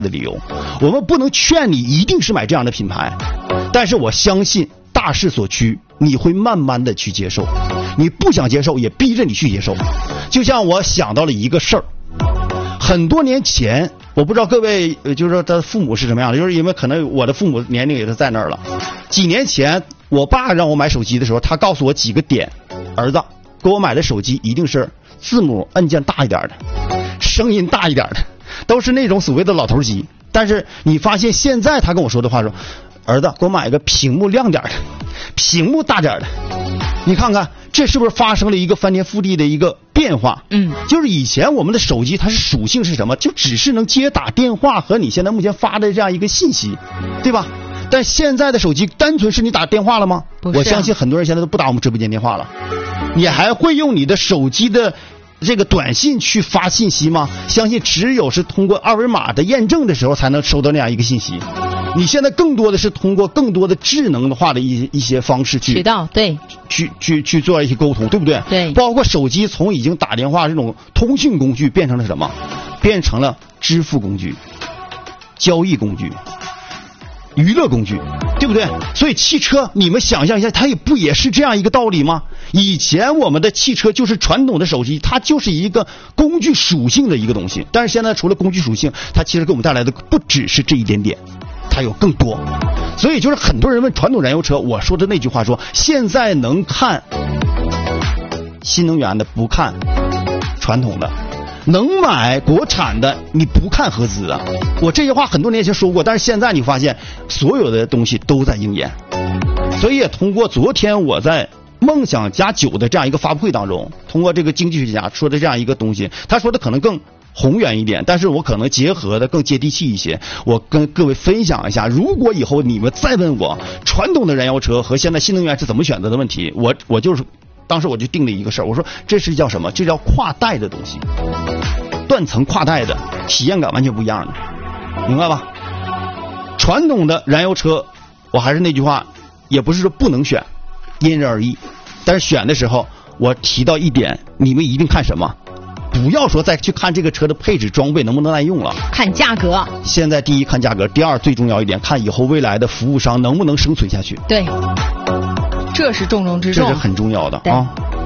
的理由。我们不能劝你一定是买这样的品牌，但是我相信大势所趋，你会慢慢的去接受，你不想接受也逼着你去接受。就像我想到了一个事儿，很多年前，我不知道各位就是说他的父母是什么样的，就是因为可能我的父母年龄也是在那儿了。几年前我爸让我买手机的时候，他告诉我几个点，儿子给我买的手机一定是字母按键大一点的，声音大一点的，都是那种所谓的老头机。但是你发现现在他跟我说的话说，儿子给我买一个屏幕亮点的，屏幕大点的。你看看这是不是发生了一个翻天覆地的一个变化？就是以前我们的手机它是属性是什么？就只是能接打电话和你现在目前发的这样一个信息，对吧？但现在的手机单纯是你打电话了吗？我相信很多人现在都不打我们直播间电话了。你还会用你的手机的这个短信去发信息吗？相信只有是通过二维码的验证的时候才能收到那样一个信息。你现在更多的是通过更多的智能化的一些方式去渠道，对， 去做一些沟通，对不对？ 对。 包括手机从已经打电话这种通讯工具变成了什么？变成了支付工具、交易工具、娱乐工具，对不对？所以汽车你们想象一下，它也不也是这样一个道理吗？以前我们的汽车就是传统的手机，它就是一个工具属性的一个东西，但是现在除了工具属性，它其实给我们带来的不只是这一点点，它有更多。所以就是很多人问传统燃油车，我说的那句话说，现在能看新能源的不看传统的，能买国产的你不看合资的。我这句话很多年前说过，但是现在你发现所有的东西都在应验。所以也通过昨天我在梦想加9的这样一个发布会当中，通过这个经济学家说的这样一个东西，他说的可能更宏远一点，但是我可能结合的更接地气一些。我跟各位分享一下，如果以后你们再问我传统的燃油车和现在新能源是怎么选择的问题，我就是当时我就定了一个事儿，我说这是叫什么？这叫跨代的东西，断层跨代的体验感完全不一样的，明白吧？传统的燃油车，我还是那句话，也不是说不能选，因人而异。但是选的时候，我提到一点，你们一定看什么？不要说再去看这个车的配置装备能不能耐用了， 看价格。现在第一看价格，第二最重要一点，看以后未来的服务商能不能生存下去。 对，这是重中之重， 这是很重要的啊。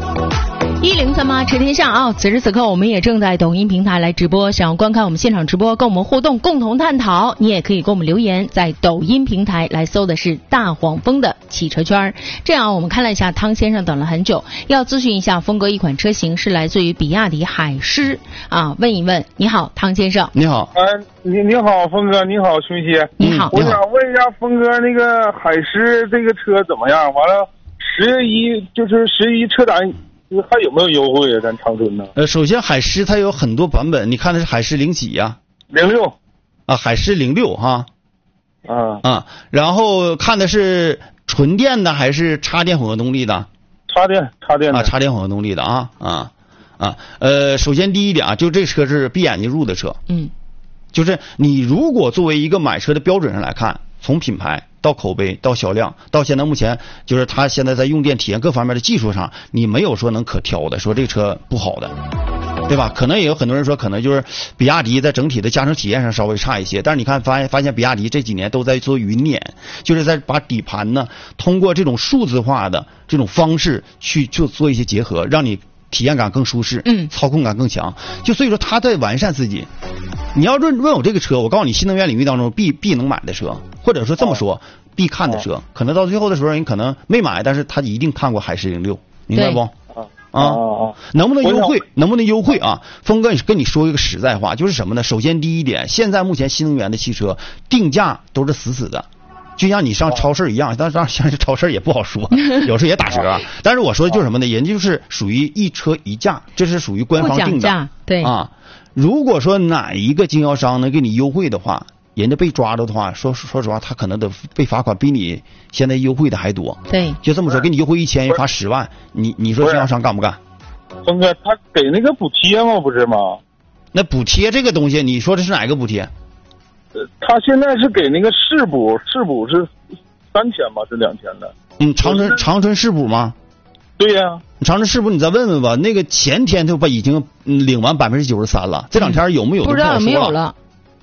1038车天下啊！此时此刻我们也正在抖音平台来直播，想要观看我们现场直播，跟我们互动，共同探讨，你也可以给我们留言，在抖音平台来搜的是大黄蜂的汽车圈。这样我们看了一下，汤先生等了很久，要咨询一下峰哥一款车型是来自于比亚迪海狮啊，问一问。你好，汤先生。 你好。 你好，峰哥，你好，熊西。 你好。 我想问一下峰哥，那个海狮这个车怎么样？完了11车展还有没有优惠啊？咱长春呢？ 首先海狮它有很多版本，你看的是海狮0几呀 ？06 啊，海狮06哈。然后看的是纯电的还是插电混合动力的？ 插电的啊，插电混合动力的首先第一点啊，就这车是闭眼睛入的车，就是你如果作为一个买车的标准上来看，从品牌到口碑到销量到现在目前就是它现在在用电体验各方面的技术上，你没有说能可挑的，说这车不好的，对吧？可能也有很多人说，可能就是比亚迪在整体的驾乘体验上稍微差一些，但是你看发现比亚迪这几年都在做云辇，就是在把底盘呢通过这种数字化的这种方式去做一些结合，让你体验感更舒适，操控感更强。就所以说他在完善自己。你要问我这个车，我告诉你，新能源领域当中必能买的车，或者说这么说，必看的车，可能到最后的时候人可能没买，但是他一定看过海狮06，明白不？能不能优惠？能不能优惠啊？峰哥跟你说一个实在话，就是什么呢？首先第一点，现在目前新能源的汽车定价都是死的。就像你上超市一样，但是像是超市也不好说，有时候也打折。但是我说的就是什么呢？人家就是属于一车一价，这是属于官方定的。 对啊，如果说哪一个经销商能给你优惠的话，人家被抓着的话，说实话，他可能得被罚款比你现在优惠的还多。 对， 就这么说，给你优惠1000，罚10万，你说经销商干不干？ 峰哥，他给那个补贴吗？不是吗？ 那补贴这个东西，你说的是哪个补贴？ 他现在是给那个市补是3000吧，是2000的。 长春市补吗？ 对呀。 长春市补你再问问吧，那个前天他已经领完93%了，这两天有没有不知道有没有了。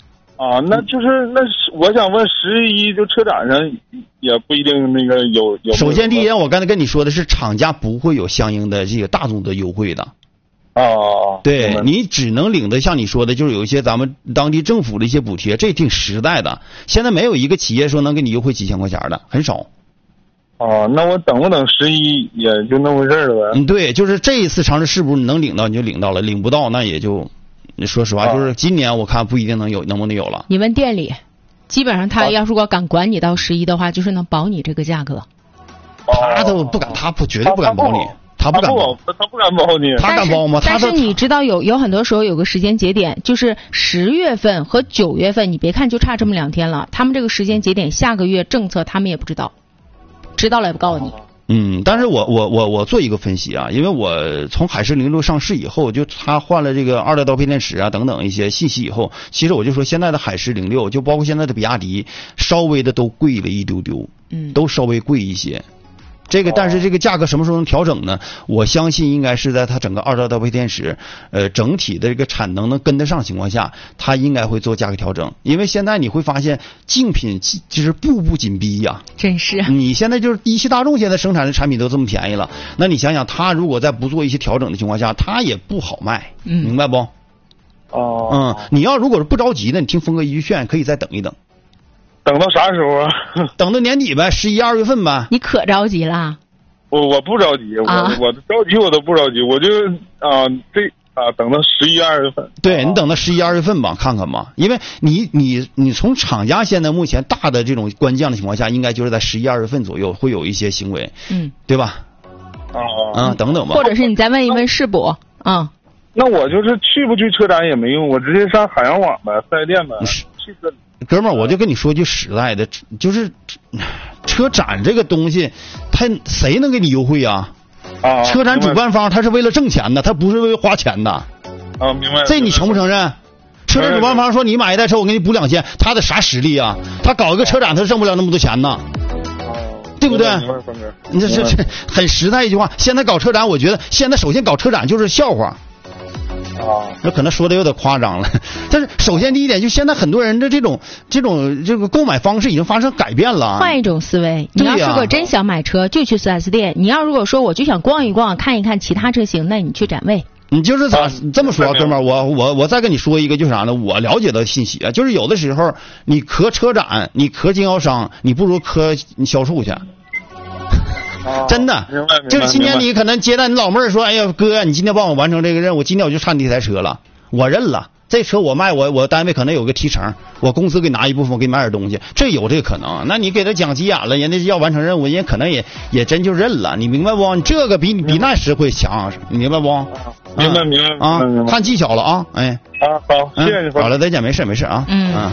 啊，那就是我想问11就车展上也不一定那个有。 首先第一点，我刚才跟你说的是厂家不会有相应的这个大众的优惠的。对，你只能领的像你说的，就是有一些咱们当地政府的一些补贴，这挺实在的。现在没有一个企业说能给你优惠几千块钱的，很少。 那我等不等11也就那回事了呗。 对，就是这一次尝试是不是你能领到你就领到了，领不到那也就。说实话，就是今年我看不一定能不能有了。 你问店里，基本上他要如果敢管你到11的话，就是能保你这个价格。 他都不敢，绝对不敢保你，他不敢保你， 他敢保吗？ 但是你知道有很多时候有个时间节点，就是10月份和9月份，你别看就差这么2天了，他们这个时间节点下个月政策他们也不知道，知道了也不告诉你。 但是我做一个分析啊，因为我从海狮06上市以后，就它换了这个2代刀片电池啊等等一些信息以后，其实我就说现在的海狮06，就包括现在的比亚迪，稍微的都贵了一丢丢，都稍微贵一些。这个但是这个价格什么时候能调整呢？我相信应该是在它整个2代刀片电池整体的这个产能能跟得上情况下，它应该会做价格调整。因为现在你会发现竞品就是步步紧逼呀， 真是。 你现在就是一汽大众现在生产的产品都这么便宜了，那你想想它如果在不做一些调整的情况下，它也不好卖，明白不？你要如果是不着急的，你听峰哥一句劝，可以再等一等。 等到啥时候啊？ 等到年底呗，11、2月份呗。 你可着急了？ 我不着急，我着急我都不着急，我就等到11、2月份。 对，你等到11、2月份吧，看看吧，因为你从厂家现在目前大的这种官降的情况下，应该就是在11、2月份左右会有一些行为，对吧？等等吧。 或者是你再问一问世博啊。 那我就是去不去车展也没用，我直接上海洋网呗，4S店呗。 哥们儿，我就跟你说句实在的，就是车展这个东西，谁能给你优惠啊？车展主办方他是为了挣钱的，他不是为了花钱的。 明白。 这你承不承认？车展主办方说你买一台车我给你补2000，他的啥实力啊？他搞一个车展他挣不了那么多钱呢，对不对？你这很实在一句话。现在搞车展，我觉得现在首先搞车展就是笑话。那可能说的有点夸张了，但是首先第一点，就现在很多人的这个购买方式已经发生改变了。 换一种思维，你要如果真想买车，就去 4S 店；你要如果说我就想逛一逛、看一看其他车型，那你去展位。 你就是这么说，哥们儿，我再跟你说一个，就是啥呢？我了解的信息啊，就是有的时候你磕车展，你磕经销商，你不如磕销售去。真的，就是今天你可能接待你老妹儿说，哎呀哥，你今天帮我完成这个任务，今天我就差你这台车了，我认了。这车我卖，我单位可能有个提成，我公司给拿一部分，我给你买点东西，这有这个可能。那你给他讲急眼了，人家要完成任务，人家可能也真就认了，你明白不？你这个比那实惠强，你明白不？ 明白啊， 看技巧了啊，哎。 好，谢谢你。 好了，再见，没事啊。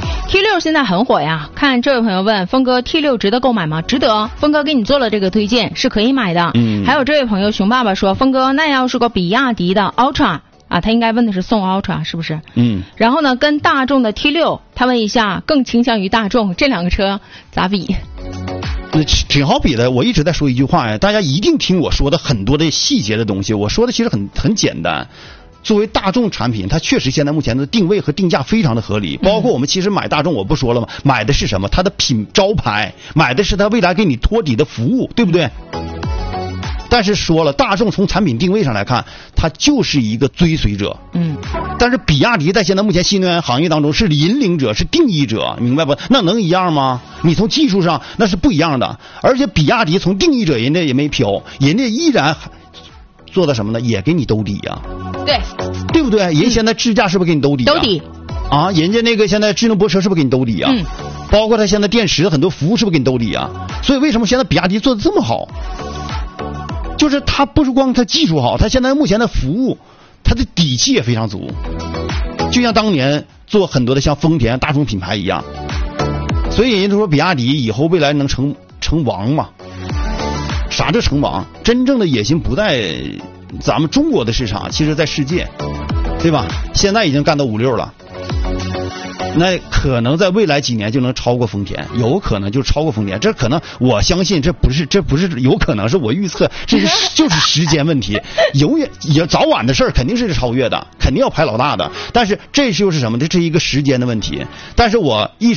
T6现在很火呀，看这位朋友问峰哥 T6 值得购买吗？值得，峰哥给你做了这个推荐，是可以买的。还有这位朋友熊爸爸说，峰哥那要是个比亚迪的 Ultra。他应该问的是宋 Ultra 是不是？然后呢，跟大众的 T6，他问一下，更倾向于大众，这两个车咋比？ 挺好比的。我一直在说一句话呀，大家一定听我说的很多的细节的东西。我说的其实很简单。作为大众产品，它确实现在目前的定位和定价非常的合理。包括我们其实买大众，我不说了吗？买的是什么？它的招牌，买的是它未来给你托底的服务，对不对？但是说了，大众从产品定位上来看，它就是一个追随者。但是比亚迪在现在目前新能源行业当中是引领者，是定义者，明白不？那能一样吗？你从技术上那是不一样的。而且比亚迪从定义者人家也没飘，人家依然做的什么呢？也给你兜底呀。对不对？人现在支架是不是给你兜底？兜底啊！人家那个现在智能泊车是不是给你兜底啊？包括它现在电池的很多服务是不是给你兜底啊？所以为什么现在比亚迪做的这么好？就是它不是光它技术好，它现在目前的服务，它的底气也非常足。就像当年做很多的像丰田、大众品牌一样。所以人家都说比亚迪以后未来能成王嘛？啥叫成王？真正的野心不在咱们中国的市场，其实在世界，对吧？现在已经干到5、6了。 那可能在未来几年就能超过丰田，有可能就超过丰田。这可能我相信这不是有可能是我预测，这是就是时间问题，永远也早晚的事儿，肯定是超越的，肯定要排老大的。但是这就是什么？这是一个时间的问题。但是我一直